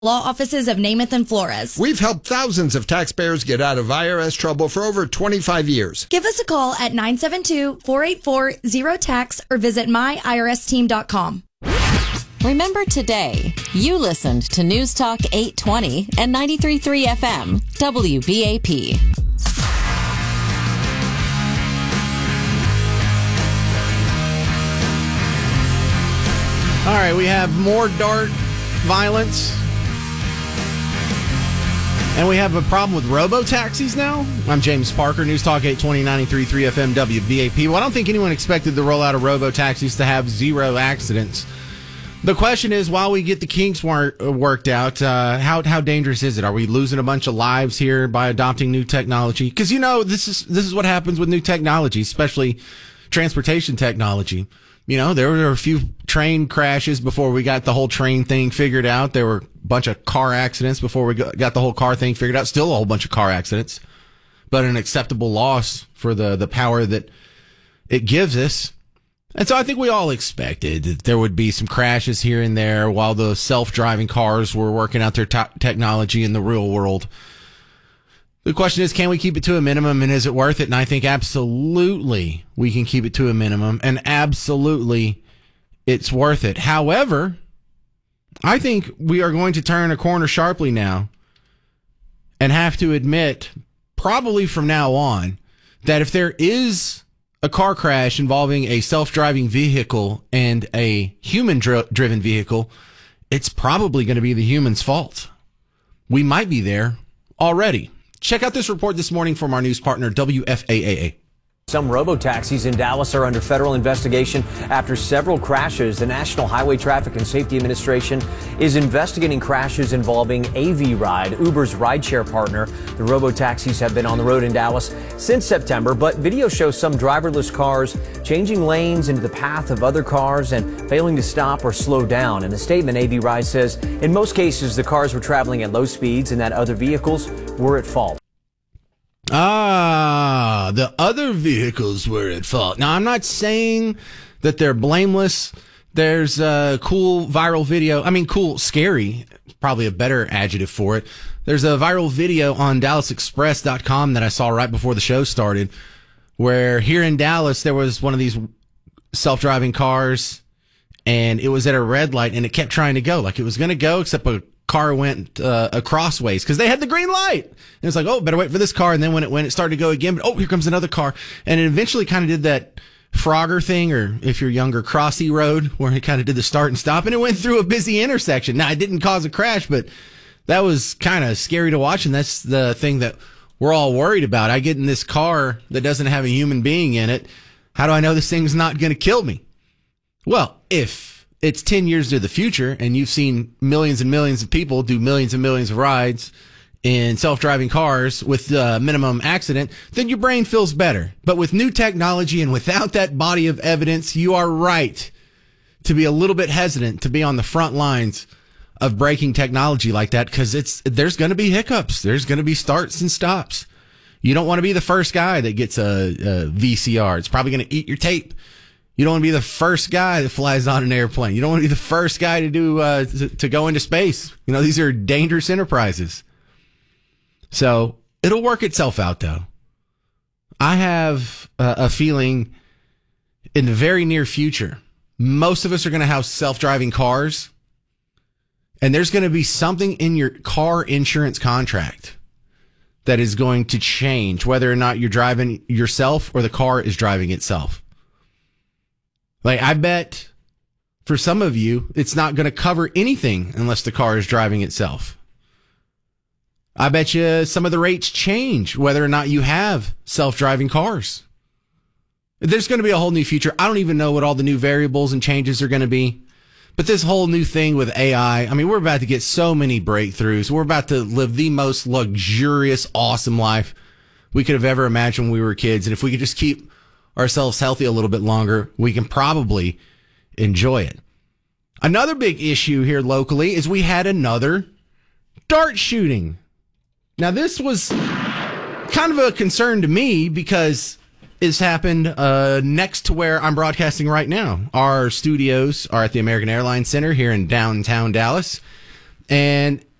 law offices of Namath and Flores. We've helped thousands of taxpayers get out of IRS trouble for over 25 years. Give us a call at 972-484-0TAX or visit myiRSteam.com. Remember today, you listened to News Talk 820 and 93.3 FM, WBAP. All right, we have more DART violence. And we have a problem with robo-taxis now. I'm James Parker, News Talk 820, 93.3 FM, WBAP. Well, I don't think anyone expected the rollout of robo-taxis to have zero accidents. The question is, while we get the kinks worked out, how dangerous is it? Are we losing a bunch of lives here by adopting new technology? Because, this is what happens with new technology, especially transportation technology. There were a few train crashes before we got the whole train thing figured out. There were a bunch of car accidents before we got the whole car thing figured out. Still a whole bunch of car accidents, but an acceptable loss for the power that it gives us. And so I think we all expected that there would be some crashes here and there while the self-driving cars were working out their technology in the real world. The question is, can we keep it to a minimum, and is it worth it? And I think absolutely we can keep it to a minimum, and absolutely it's worth it. However, I think we are going to turn a corner sharply now and have to admit, probably from now on, that if there is a car crash involving a self-driving vehicle and a human-driven vehicle, it's probably going to be the human's fault. We might be there already. Check out this report this morning from our news partner, WFAA. Some robo-taxis in Dallas are under federal investigation after several crashes. The National Highway Traffic and Safety Administration is investigating crashes involving AV Ride, Uber's rideshare partner. The robo-taxis have been on the road in Dallas since September, but video shows some driverless cars changing lanes into the path of other cars and failing to stop or slow down. In a statement, AV Ride says in most cases the cars were traveling at low speeds and that other vehicles were at fault. The other vehicles were at fault. Now, I'm not saying that they're blameless. There's a cool viral video. Scary, probably a better adjective for it. There's a viral video on DallasExpress.com that I saw right before the show started, where here in Dallas, there was one of these self-driving cars, and it was at a red light, and it kept trying to go. Like it was going to go, except a car went crossways because they had the green light. And it's like, oh, better wait for this car. And then when it started to go again, but here comes another car. And it eventually kind of did that Frogger thing, or if you're younger, Crossy Road, where it kind of did the start and stop, and it went through a busy intersection. Now, it didn't cause a crash, but that was kind of scary to watch. And that's the thing that we're all worried about. I get in this car that doesn't have a human being in it. How do I know this thing's not going to kill me? Well, if it's 10 years to the future and you've seen millions and millions of people do millions and millions of rides in self-driving cars with minimum accident, then your brain feels better. But with new technology and without that body of evidence, you are right to be a little bit hesitant to be on the front lines of breaking technology like that, because there's going to be hiccups. There's going to be starts and stops. You don't want to be the first guy that gets a VCR. It's probably going to eat your tape. You don't want to be the first guy that flies on an airplane. You don't want to be the first guy to do to go into space. These are dangerous enterprises. So it'll work itself out, though. I have a feeling in the very near future, most of us are going to have self-driving cars, and there's going to be something in your car insurance contract that is going to change whether or not you're driving yourself or the car is driving itself. Like, I bet for some of you, it's not going to cover anything unless the car is driving itself. I bet you some of the rates change whether or not you have self-driving cars. There's going to be a whole new future. I don't even know what all the new variables and changes are going to be. But this whole new thing with AI, we're about to get so many breakthroughs. We're about to live the most luxurious, awesome life we could have ever imagined when we were kids. And if we could just keep ourselves healthy a little bit longer, we can probably enjoy it. Another big issue here locally is we had another dart shooting. Now, this was kind of a concern to me because it's happened next to where I'm broadcasting right now. Our studios are at the American Airlines Center here in downtown Dallas. And